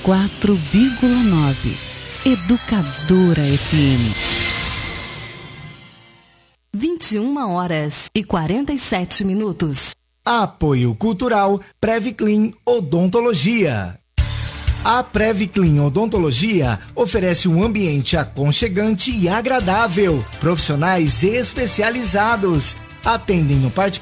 104,9. Educadora FM. 21h47. Apoio Cultural Previclin Odontologia. A Previclin Odontologia oferece um ambiente aconchegante e agradável. Profissionais especializados atendem no particular